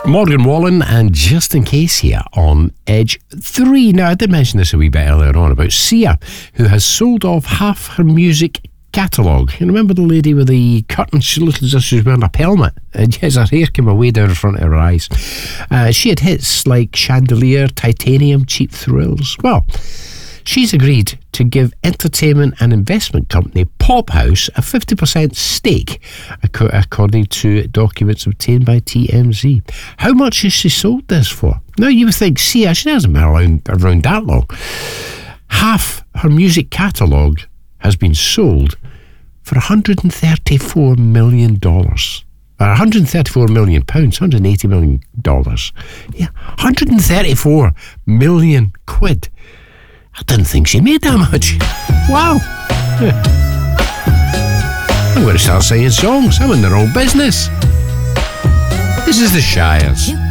Morgan Wallen and Just In Case here on Edge 3. Now, I did mention this a wee bit earlier on about Sia, who has sold off half her music catalogue. You remember the lady with the curtains? She looked as if she was wearing a helmet. And yes, her hair came away down in front of her eyes. She had hits like Chandelier, Titanium, Cheap Thrills. Well, she's agreed to give entertainment and investment company Pop House a 50% stake, according to documents obtained by TMZ. How much has she sold this for? Now, you would think, she hasn't been around that long. Half her music catalogue has been sold for $134 million. 134 million pounds, $180 million. Yeah, 134 million quid. I didn't think she made that much. Wow. Yeah. I'm going to start singing songs. I'm in the wrong business. This is the Shires.